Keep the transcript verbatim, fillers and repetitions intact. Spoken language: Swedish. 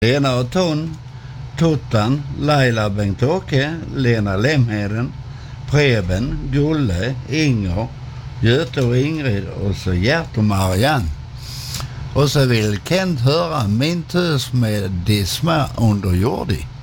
Lena och Ton, Tuttan, Laila, Bengt-Åke, Lena Lemheden, Preben, Gulle, Inger, Göte och Ingrid och så Gert och Marianne. Och så vill Kent höra Min tös med De små underjordi.